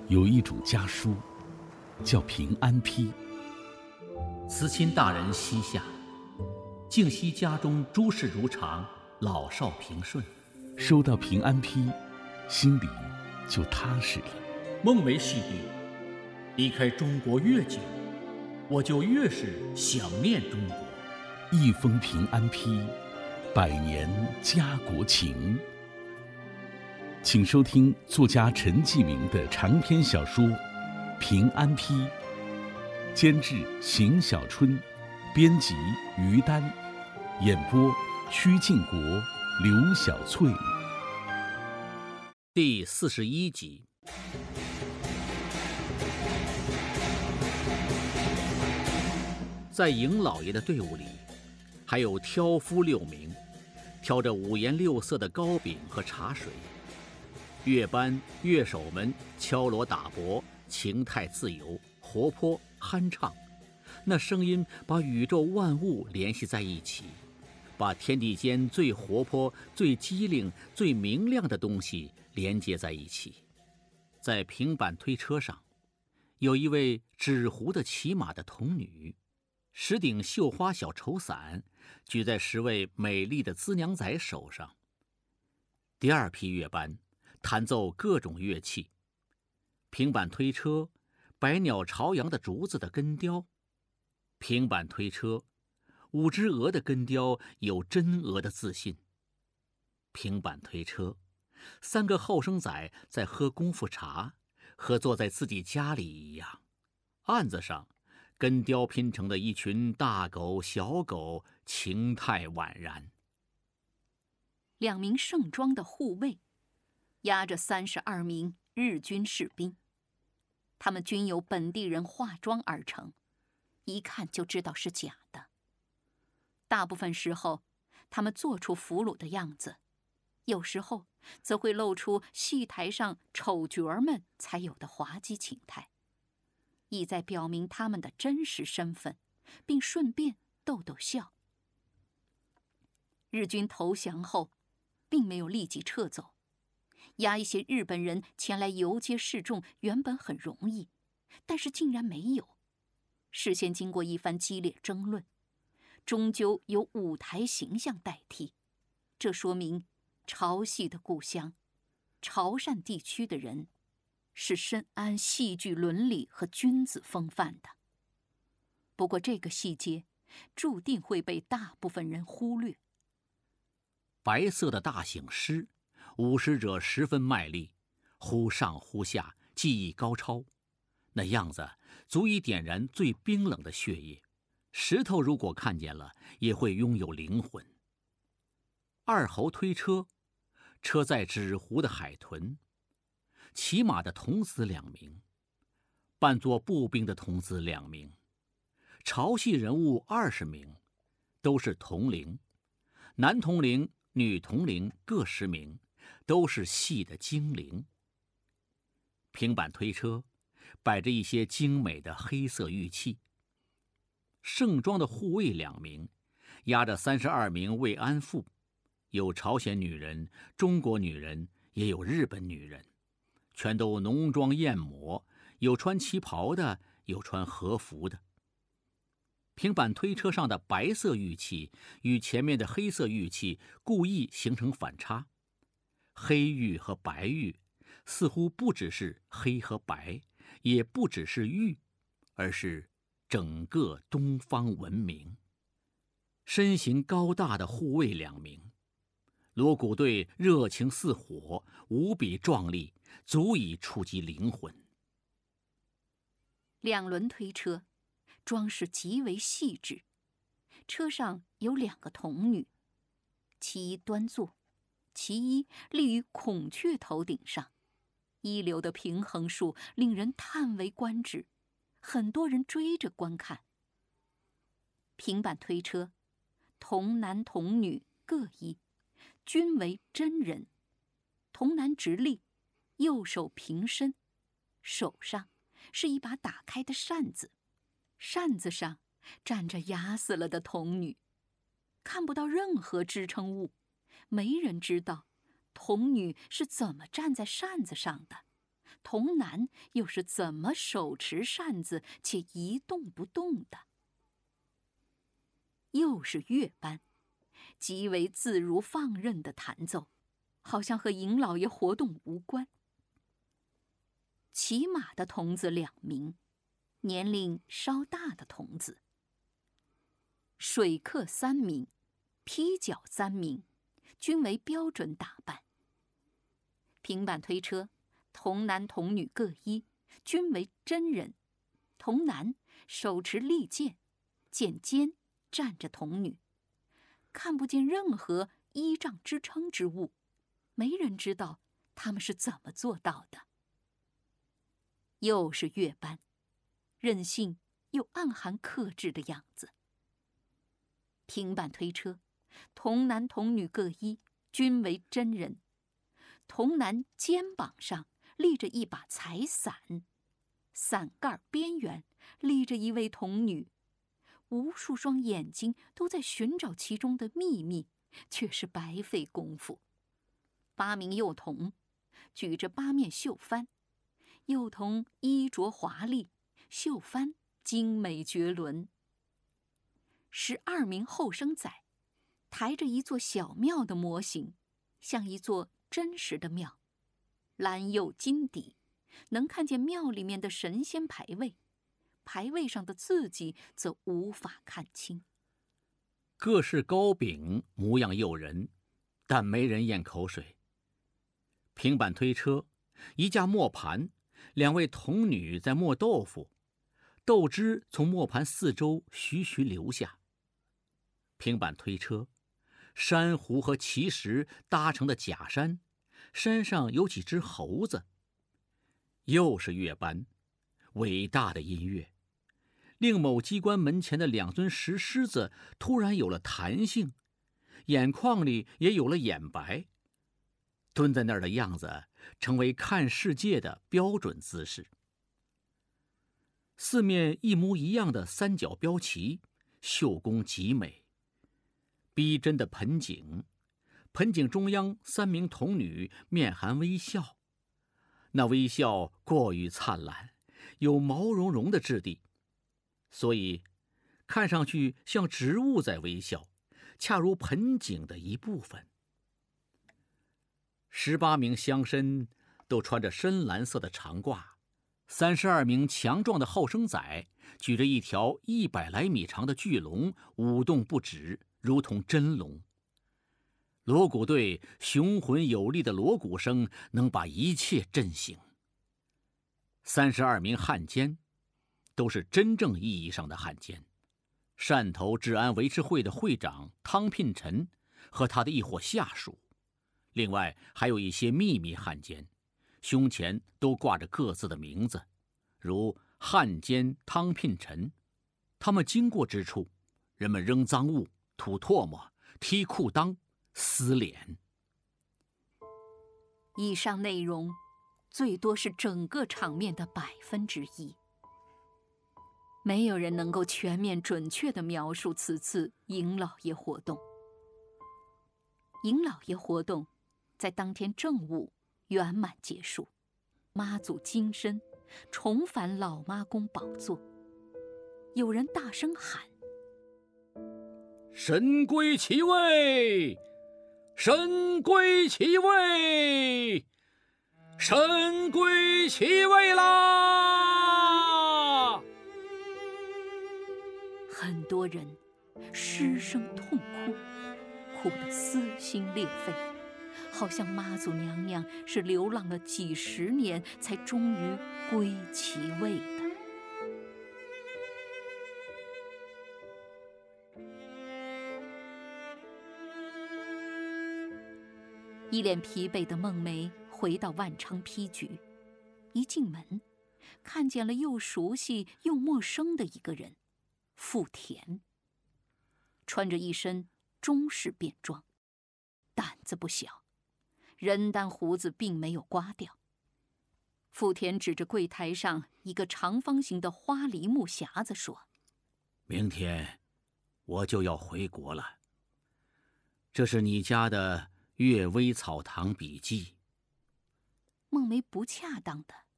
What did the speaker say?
有一种家书，叫平安批。 慈亲大人膝下，静息家中诸事如常，老少平顺。 收到平安批，心里就踏实了。 梦为细地，离开中国越久，我就越是想念中国。 一封平安批，百年家国情。请收听作家陈继明的长篇小说《平安批》，监制邢小春，编辑于丹，演播曲靖国、刘小翠。 第41集。在尹老爷的队伍里，还有挑夫6名，挑着五颜六色的糕饼和茶水。乐班乐手们敲锣打钹，情态自由，活泼酣畅，那声音把宇宙万物联系在一起，把天地间最活泼、最机灵、最明亮的东西连接在一起。在平板推车上，有一位纸糊的骑马的童女，10顶绣花小绸伞举在10位美丽的资娘仔手上。第2批乐班弹奏各种乐器，平板推车，百鸟朝阳的竹子的根雕；平板推车，5只鹅的根雕有真鹅的自信；平板推车，3个后生仔在喝功夫茶，和坐在自己家里一样。案子上，根雕拼成的一群大狗小狗，情态宛然。 2名盛装的护卫押着32名日军士兵，他们均由本地人化妆而成，一看就知道是假的。大部分时候，他们做出俘虏的样子，有时候则会露出戏台上丑角们才有的滑稽情态，意在表明他们的真实身份，并顺便逗逗笑。日军投降后，并没有立即撤走。押一些日本人前来游街示众原本很容易，但是竟然没有。事先经过一番激烈争论，终究由舞台形象代替。这说明潮戏的故乡潮汕地区的人是深谙戏剧伦理和君子风范的。不过这个细节注定会被大部分人忽略。 白色的大醒狮，舞狮者十分卖力，忽上忽下，技艺高超，那样子足以点燃最冰冷的血液，石头如果看见了，也会拥有灵魂。2侯推车，车载纸糊的海豚，骑马的童子2名，扮作步兵的童子2名，潮戏人物20名，都是童龄，男童龄女童龄各10名，都是戏的精灵。平板推车摆着一些精美的黑色玉器。盛装的护卫2名押着32名慰安妇，有朝鲜女人、中国女人，也有日本女人，全都浓妆艳抹，有穿旗袍的，有穿和服的。平板推车上的白色玉器与前面的黑色玉器故意形成反差，黑玉和白玉似乎不只是黑和白，也不只是玉，而是整个东方文明。身形高大的护卫2名，锣鼓队热情似火，无比壮丽，足以触及灵魂。 2轮推车，装饰极为细致，车上有2个童女，其一端坐，其一立于孔雀头顶上，一流的平衡术令人叹为观止，很多人追着观看。平板推车，童男童女各一，均为真人。童男直立，右手平伸，手上是一把打开的扇子，扇子上站着哑死了的童女，看不到任何支撑物，没人知道童女是怎么站在扇子上的， 童男又是怎么手持扇子且一动不动的？又是乐班，极为自如放任的弹奏，好像和尹老爷活动无关。骑马的童子2名，年龄稍大的童子；水客3名，劈脚3名，均为标准打扮。平板推车，童男童女各一，均为真人。童男手持利剑，剑尖站着童女，看不见任何依仗支撑之物，没人知道他们是怎么做到的。又是乐班，任性又暗含克制的样子。平板推车，童男童女各一，均为真人。童男肩膀上立着一把彩伞，伞盖边缘立着一位童女，无数双眼睛都在寻找其中的秘密，却是白费功夫。8名幼童举着8面绣幡，幼童衣着华丽，绣幡精美绝伦。12名后生仔抬着一座小庙的模型，像一座真实的庙，蓝釉金底，能看见庙里面的神仙牌位，牌位上的字迹则无法看清。 各式糕饼模样诱人，但没人咽口水。平板推车，一架磨盘，2位童女在磨豆腐，豆汁从磨盘4周徐徐流下。平板推车，珊瑚和奇石搭成的假山，山上有几只猴子。又是乐班，伟大的音乐，令某机关门前的2尊石狮子突然有了弹性，眼眶里也有了眼白，蹲在那儿的样子成为看世界的标准姿势。4面一模一样的3角标旗，绣工极美。逼真的盆景，盆景中央3名童女面含微笑，那微笑过于灿烂，有毛茸茸的质地，所以看上去像植物在微笑，恰如盆景的一部分。18名乡绅都穿着深蓝色的长褂，32名强壮的后生仔举着一条100来米长的巨龙，舞动不止，如同真龙。锣鼓队雄浑有力的锣鼓声能把一切震醒。32名汉奸都是真正意义上的汉奸，汕头治安维持会的会长汤聘臣和他的一伙下属，另外还有一些秘密汉奸，胸前都挂着各自的名字，如汉奸汤聘臣。他们经过之处，人们扔赃物、吐唾沫、踢裤裆、撕脸。 以上内容最多是整个场面的1%，没有人能够全面准确地描述此次尹老爷活动。尹老爷活动在当天正午圆满结束，妈祖金身重返老妈宫宝座。有人大声喊： 神归其位，神归其位，神归其位啦！ 很多人失声痛哭，哭得撕心裂肺，好像妈祖娘娘是流浪了几10年才终于归其位的。一脸疲惫的孟梅回到万昌批局，一进门，看见了又熟悉又陌生的一个人，富田。穿着一身中式便装，胆子不小，人单胡子并没有刮掉。富田指着柜台上一个长方形的花梨木匣子说： 明天我就要回国了，这是你家的阅微草堂笔记。 孟梅不恰当的